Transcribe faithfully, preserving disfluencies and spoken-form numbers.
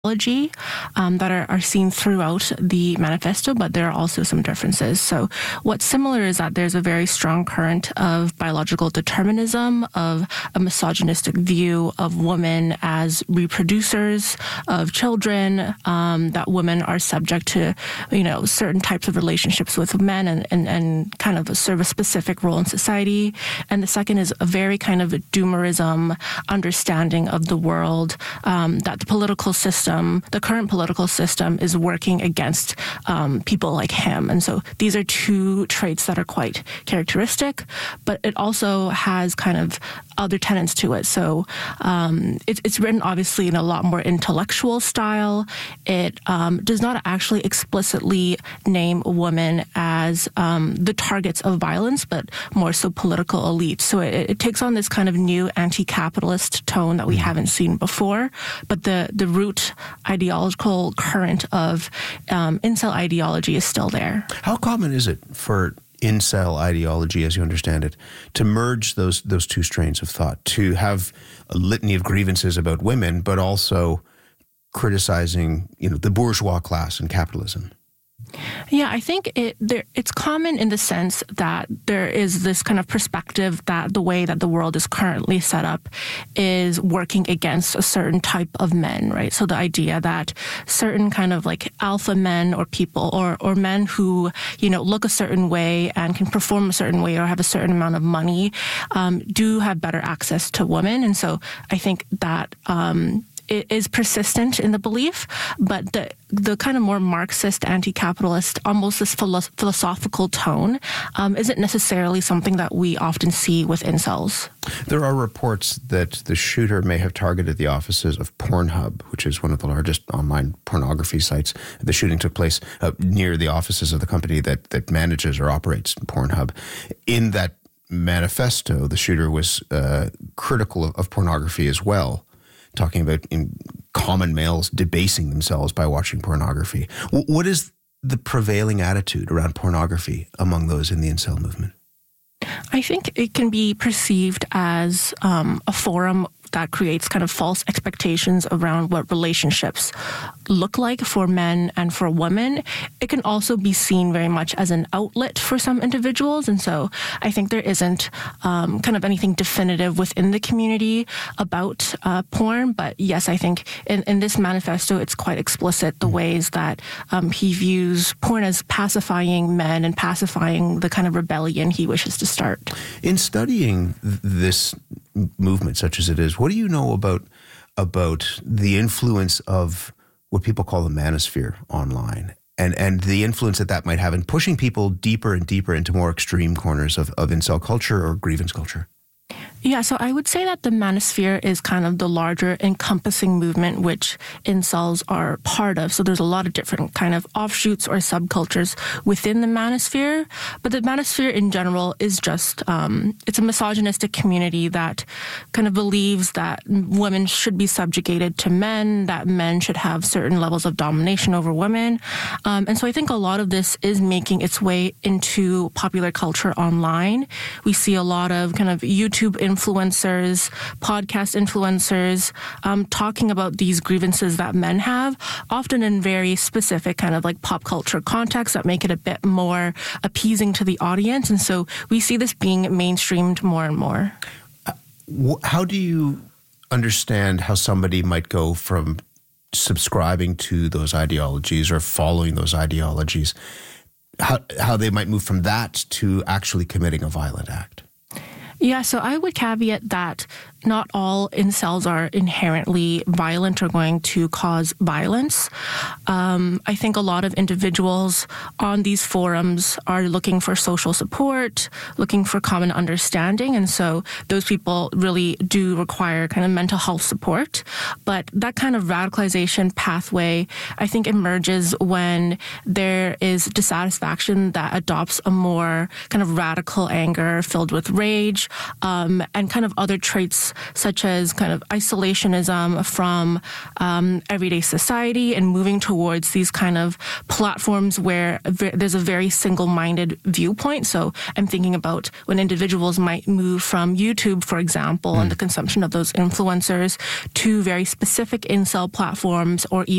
Um, that are, are seen throughout the manifesto, but there are also some differences. So what's similar is that there's a very strong current of biological determinism, of a misogynistic view of women as reproducers of children, um, that women are subject to, you know, certain types of relationships with men and, and, and kind of serve a specific role in society. And the second is a very kind of doomerism understanding of the world, um, that the political system the current political system is working against um, people like him. And so these are two traits that are quite characteristic, but it also has kind of other tenets to it. So um, it, it's written obviously in a lot more intellectual style. It um, does not actually explicitly name women as um, the targets of violence, but more so political elites. So it, it takes on this kind of new anti-capitalist tone that we haven't seen before, but the, the root ideological current of um, incel ideology is still there. How common is it for incel ideology, as you understand it, to merge those those two strains of thought, to have a litany of grievances about women, but also criticizing, you know, the bourgeois class and capitalism? Yeah, I think it there, it's common in the sense that there is this kind of perspective that the way that the world is currently set up is working against a certain type of men, right? So the idea that certain kind of like alpha men or people or, or men who, you know, look a certain way and can perform a certain way or have a certain amount of money um, do have better access to women. And so I think that um, it is persistent in the belief, but the the kind of more Marxist, anti-capitalist, almost this philo- philosophical tone um, isn't necessarily something that we often see with incels. There are reports that the shooter may have targeted the offices of Pornhub, which is one of the largest online pornography sites. The shooting took place uh, near the offices of the company that, that manages or operates Pornhub. In that manifesto, the shooter was uh, critical of, of pornography as well, talking about in common males debasing themselves by watching pornography. W- what is the prevailing attitude around pornography among those in the incel movement? I think it can be perceived as um, a forum that creates kind of false expectations around what relationships look like for men and for women. It can also be seen very much as an outlet for some individuals. And so I think there isn't um, kind of anything definitive within the community about uh, porn. But yes, I think in, in this manifesto, it's quite explicit the ways that um, he views porn as pacifying men and pacifying the kind of rebellion he wishes to start. In studying th- this movement, such as it is, what do you know about about the influence of what people call the manosphere online, and and the influence that that might have in pushing people deeper and deeper into more extreme corners of, of incel culture or grievance culture? Yeah, so I would say that the manosphere is kind of the larger encompassing movement which incels are part of. So there's a lot of different kind of offshoots or subcultures within the manosphere. But the manosphere in general is just, um, it's a misogynistic community that kind of believes that women should be subjugated to men, that men should have certain levels of domination over women. Um, and so I think a lot of this is making its way into popular culture online. We see a lot of kind of YouTube influencers, podcast influencers, um, talking about these grievances that men have, often in very specific kind of like pop culture contexts that make it a bit more appeasing to the audience. And so we see this being mainstreamed more and more. Uh, how do you understand how somebody might go from subscribing to those ideologies or following those ideologies, how, how they might move from that to actually committing a violent act? Yeah, so I would caveat that not all incels are inherently violent or going to cause violence. Um, I think a lot of individuals on these forums are looking for social support, looking for common understanding, and so those people really do require kind of mental health support. But that kind of radicalization pathway, I think, emerges when there is dissatisfaction that adopts a more kind of radical anger filled with rage, um, and kind of other traits tropes such as kind of isolationism from um, everyday society and moving towards these kind of platforms where there's a very single-minded viewpoint. So I'm thinking about when individuals might move from YouTube, for example, mm. and the consumption of those influencers to very specific incel platforms or even